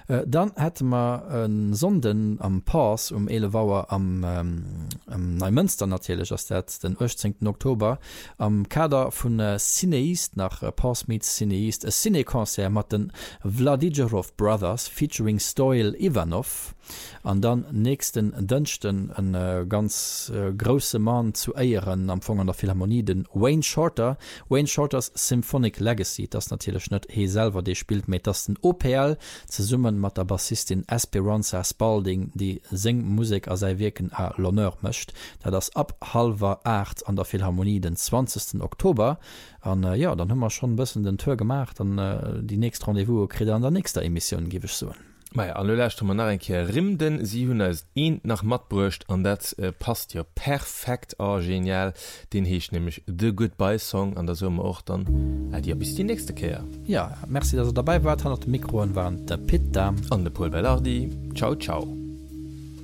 Dann hätte man en Sonden am Pass 11 Uhr am Neumünster natürlich als dat den 18. Oktober am Kader vun Cineast nach Pass meets Cineast e Cinekonzert mat den Vladigerov Brothers featuring Stoil Ivanov an dann nächsten Dünchten en ganz große Mann zu eieren am Anfang an der Philharmonie den Wayne Shorters Symphonic Legacy, das natürlich net he selber die spielt mit das den OPL ze summen mat der Bassistin Esperanza Spalding die Singmusik as sei wirken a l'honneur mcht, da das ab 7:30 an der Philharmonie den 20. Oktober an ja dann hummer schon bisssen den Tür gemacht an die nächste Rendezvous kre an der nächster Emission gebe ich so. Mei allelächt man nach enke Rimden sie hunn als een nach mat brucht an dat passt ja perfekt a genial den heech nämlich The Goodbye Song an der Summe och dann Dir bis die nächste Kehr. Ja, merci dass er dabei wart, han Mikroen waren der Pit da an de Paul Bellardi. Ciao ciao.